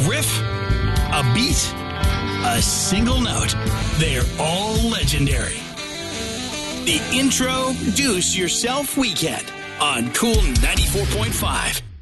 riff, a beat, a single note. They're all legendary. The Introduce Yourself Weekend on Cool 94.5.